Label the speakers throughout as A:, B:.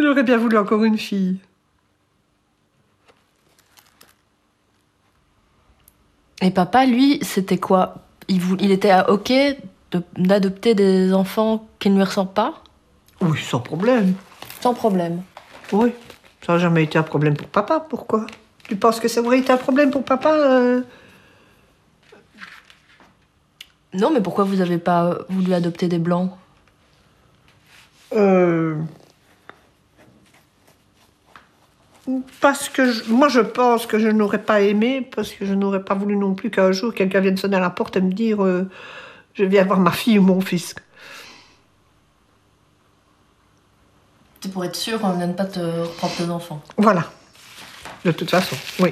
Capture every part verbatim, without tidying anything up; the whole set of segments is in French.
A: j'aurais bien voulu encore une fille.
B: Et papa, lui, c'était quoi? il, vou- il était OK de- d'adopter des enfants qui ne lui ressemblent pas?
A: Oui, sans problème.
B: Sans problème.
A: Oui, ça n'a jamais été un problème pour papa. Pourquoi? Tu penses que ça aurait été un problème pour papa euh
B: Non, mais pourquoi vous n'avez pas voulu adopter des blancs?
A: Euh, Parce que je- moi je pense que je n'aurais pas aimé, parce que je n'aurais pas voulu non plus qu'un jour quelqu'un vienne sonner à la porte et me dire euh, je viens voir ma fille ou mon fils.
B: C'est pour être sûr de ne pas te reprendre tes enfants.
A: Voilà. De toute façon, oui.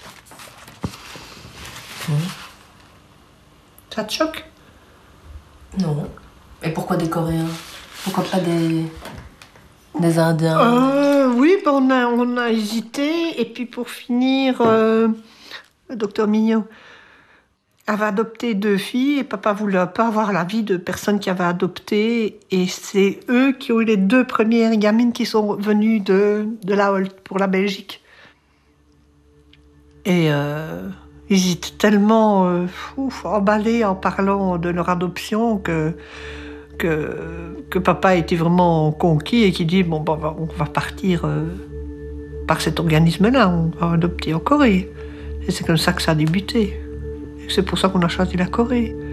A: Ça te choque?
B: Non. Et pourquoi des Coréens? Pourquoi pas des, des Indiens?
A: Euh, oui, ben on, a, on a hésité. Et puis pour finir, euh, le docteur Mignot avait adopté deux filles et papa voulait pas avoir l'avis de personnes qui avaient adopté. Et c'est eux qui ont eu les deux premières gamines qui sont venues de, de la Holt pour la Belgique. Et euh, ils étaient tellement euh, ouf, emballés en parlant de leur adoption que, que, que papa était vraiment conquis et qui dit bon, ben, on va partir euh, par cet organisme-là, on va adopter en Corée. Et c'est comme ça que ça a débuté. Et c'est pour ça qu'on a choisi la Corée.